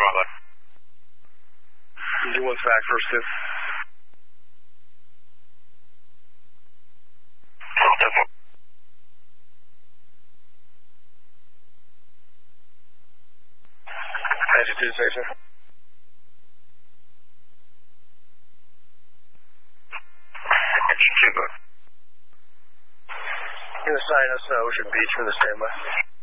Bravo. Do one fact first, too. Attitude station. You're going to sign us Ocean Beach for the standby.